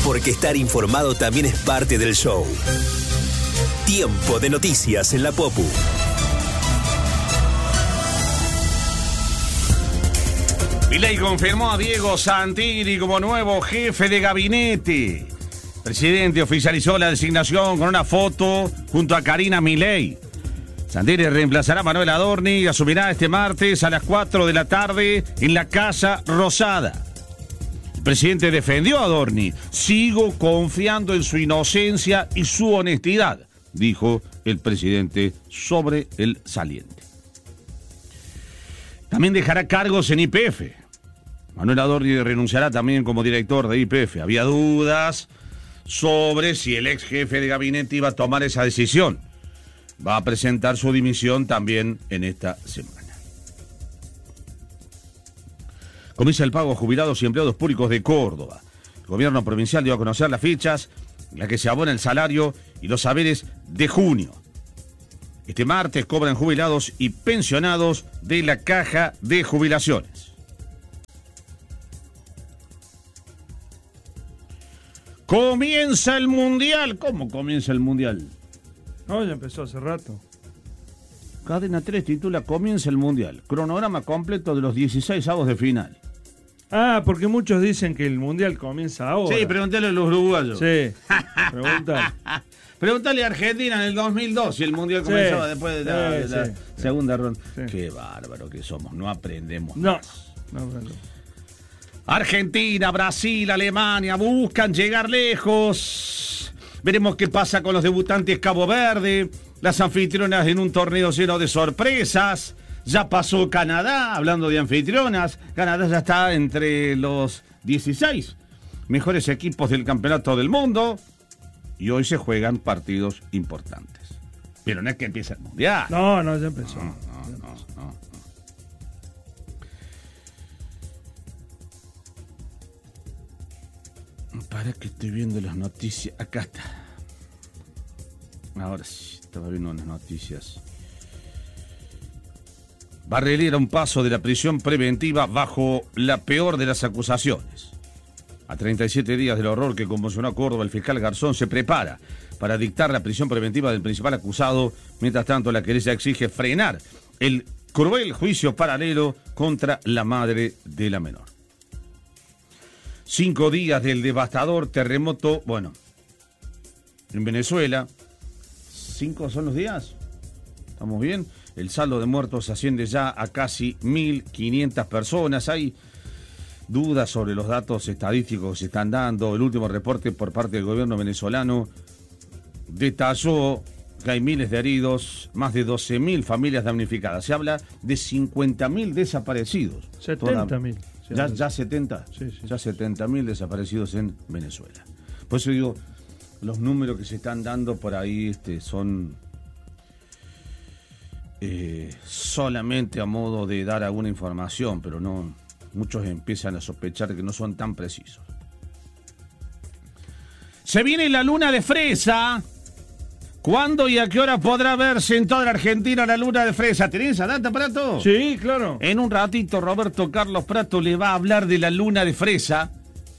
porque estar informado también es parte del show. Tiempo de noticias en la Popu. Milei confirmó a Diego Santilli como nuevo jefe de gabinete. El presidente oficializó la designación con una foto junto a Karina Milei. Santilli reemplazará a Manuel Adorni y asumirá este martes a las 4 de la tarde en la Casa Rosada. El presidente defendió a Adorni. Sigo confiando en su inocencia y su honestidad, dijo el presidente sobre el saliente. También dejará cargos en YPF. Manuel Adorni renunciará también como director de YPF. Había dudas sobre si el ex jefe de gabinete iba a tomar esa decisión. Va a presentar su dimisión también en esta semana. Comienza el pago a jubilados y empleados públicos de Córdoba. El gobierno provincial dio a conocer las fechas en las que se abona el salario y los saberes de junio. Este martes cobran jubilados y pensionados de la Caja de Jubilaciones. Comienza el Mundial. ¿Cómo comienza el Mundial? No, ya empezó hace rato. Cadena 3 titula Comienza el Mundial. Cronograma completo de los 16avos de final. Ah, porque muchos dicen que el Mundial comienza ahora. Sí, pregúntale a los uruguayos. Sí, pregúntale. Pregúntale a Argentina en el 2002 si el Mundial comenzaba después de la segunda ronda. Sí. Qué bárbaro que somos, no aprendemos más. No. Argentina, Brasil, Alemania buscan llegar lejos. Veremos qué pasa con los debutantes Cabo Verde, las anfitrionas en un torneo lleno de sorpresas. Ya pasó Canadá, hablando de anfitrionas. Canadá ya está entre los 16 mejores equipos del campeonato del mundo. Y hoy se juegan partidos importantes. Pero no es que empiece el Mundial. No, ya empezó. No. Para que estoy viendo las noticias. Acá está. Ahora sí, estaba viendo unas noticias. Barrelli era un paso de la prisión preventiva bajo la peor de las acusaciones. A 37 días del horror que conmocionó a Córdoba, el fiscal Garzón se prepara para dictar la prisión preventiva del principal acusado. Mientras tanto, la querella exige frenar el cruel juicio paralelo contra la madre de la menor. 5 días del devastador terremoto, en Venezuela. 5 son los días. ¿Estamos bien? El saldo de muertos asciende ya a casi 1.500 personas. Hay dudas sobre los datos estadísticos que se están dando. El último reporte por parte del gobierno venezolano detalló que hay miles de heridos, más de 12.000 familias damnificadas. Se habla de 50.000 desaparecidos. 70.000. ¿Ya 70? Sí. Ya 70.000 desaparecidos en Venezuela. Por eso digo, los números que se están dando por ahí son solamente a modo de dar alguna información, pero no, muchos empiezan a sospechar que no son tan precisos. Se viene la luna de fresa. ¿Cuándo y a qué hora podrá verse en toda la Argentina la luna de fresa? ¿Tenés esa data, Prato? Sí, claro. En un ratito Roberto Carlos Prato le va a hablar de la luna de fresa,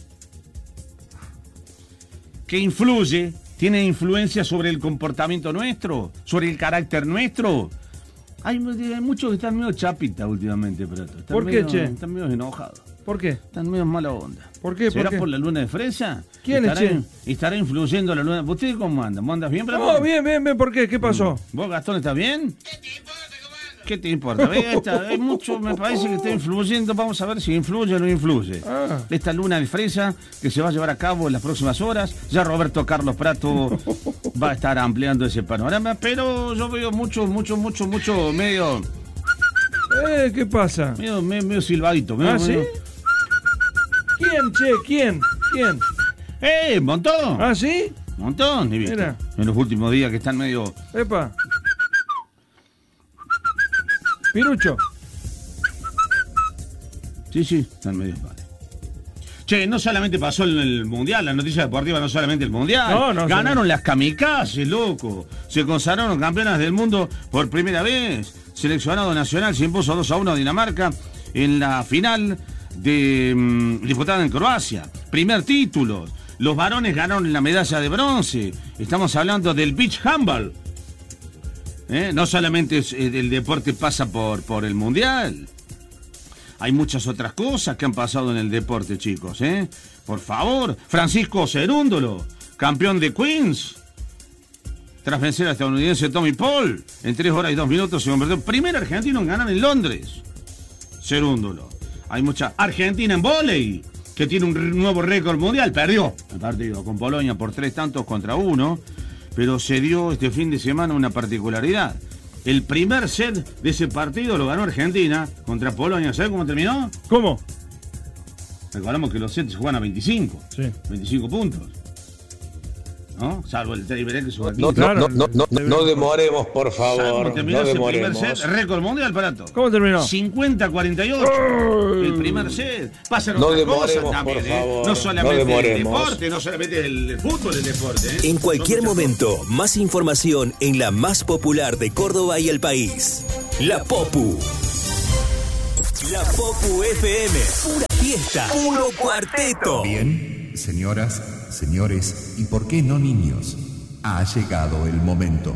que tiene influencia sobre el comportamiento nuestro, sobre el carácter nuestro. Hay muchos que están medio chapitas últimamente, Prato. ¿Por qué, che? Están medio enojados. ¿Por qué? Están medio mala onda. ¿Por qué? ¿Será ¿Por qué? por la luna de fresa? ¿Quién es, che? ¿Estará influyendo la luna? ¿Usted cómo anda? ¿Andas bien, Prato? No, bien. ¿Por qué? ¿Qué pasó? ¿Vos, Gastón, estás bien? ¿Qué te importa? Hay mucho, me parece que está influyendo. Vamos a ver si influye o no influye. Esta luna de fresa que se va a llevar a cabo en las próximas horas. Ya Roberto Carlos Prato va a estar ampliando ese panorama. Pero yo veo mucho medio... ¿Qué pasa? Medio silbadito. ¿Sí? ¿Quién, che? ¿Quién? Montón. ¿Ah, sí? Montón, ¿viste? Mira. En los últimos días que están medio... Epa. Pirucho. Sí, están medio mal. Che, no solamente pasó en el Mundial, la noticia deportiva no solamente el Mundial. No, ganaron las kamikazes, loco. Se consagraron campeonas del mundo por primera vez. Seleccionado nacional se impuso 2-1 a Dinamarca en la final disputada en Croacia. Primer título. Los varones ganaron la medalla de bronce. Estamos hablando del beach handball. No solamente el deporte pasa por el mundial. Hay muchas otras cosas que han pasado en el deporte, chicos. Por favor, Francisco Cerúndolo, campeón de Queens. Tras vencer al estadounidense Tommy Paul, en 3 horas y 2 minutos se convirtió en primer argentino en ganar en Londres. Cerúndolo. Hay mucha Argentina en vóley, que tiene un nuevo récord mundial. Perdió el partido con Polonia por 3-1, pero se dio este fin de semana una particularidad. El primer set de ese partido lo ganó Argentina contra Polonia. ¿Sabes cómo terminó? ¿Cómo? Recordamos que los sets se juegan a 25. Sí. 25 puntos. ¿No? Salvo el tiebreak que sube aquí. No demoremos, por favor. ¿Cómo terminó ese primer set? Récord mundial para todos. ¿Cómo terminó? 50-48. El primer set. Pasan otras cosas también, por favor. No solamente el deporte, no solamente el fútbol, el deporte. En cualquier momento, más información en la más popular de Córdoba y el país. La Popu. La Popu FM. Pura fiesta. Puro cuarteto. Bien, señoras, señores, y por qué no niños, ha llegado el momento.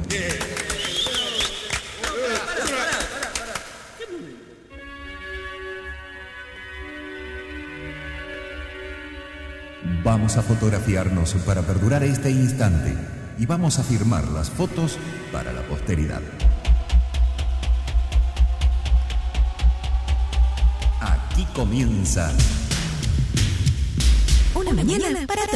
Vamos a fotografiarnos para perdurar este instante y vamos a firmar las fotos para la posteridad. Aquí comienza una mañana para